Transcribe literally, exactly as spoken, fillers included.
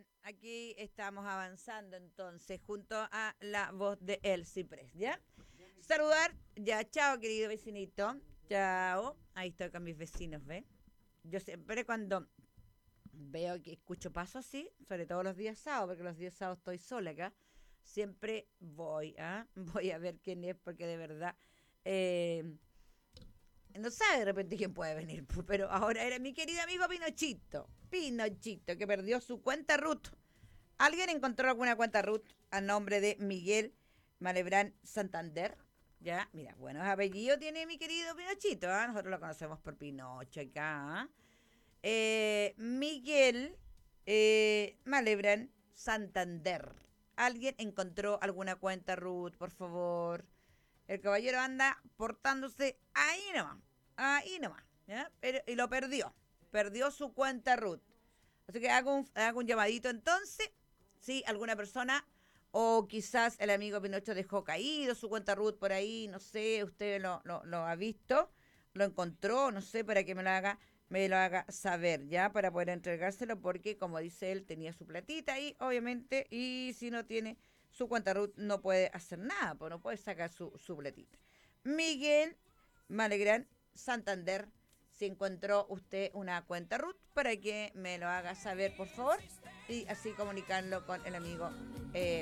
bien, aquí estamos avanzando entonces junto a la voz de El Ciprés, ¿ya? Saludar, ya, chao querido vecinito, chao. Ahí estoy con mis vecinos, ¿ven? Yo siempre cuando veo que escucho pasos así, sobre todo los días sábados, porque los días sábados estoy sola acá, siempre voy, ¿ah? Voy a ver quién es, porque de verdad, eh, no sabe de repente quién puede venir, pero ahora era mi querido amigo Pinochito, Pinochito, que perdió su cuenta Ruth. ¿Alguien encontró alguna cuenta Ruth a nombre de Miguel Malebrán Santander? Ya, mira, buenos apellidos tiene mi querido Pinochito, ¿ah? Nosotros lo conocemos por Pinocho acá, ¿ah? Eh, Miguel eh, Malebrán Santander. ¿Alguien encontró alguna cuenta Ruth, por favor? El caballero anda portándose ahí nomás, ahí nomás, ¿ya? Pero, y lo perdió, perdió su cuenta Ruth. Así que hago un, hago un llamadito entonces, si alguna persona o quizás el amigo Pinocho dejó caído su cuenta Ruth por ahí, no sé, usted lo, lo, lo ha visto, lo encontró, no sé, para que me lo haga, me lo haga saber, ya, para poder entregárselo, porque como dice él, tenía su platita ahí, obviamente, y si no tiene su cuenta Ruth no puede hacer nada, pues no puede sacar su, su platita. Miguel Malegrán Santander, si encontró usted una cuenta Ruth, para que me lo haga saber, por favor, y así comunicarlo con el amigo eh,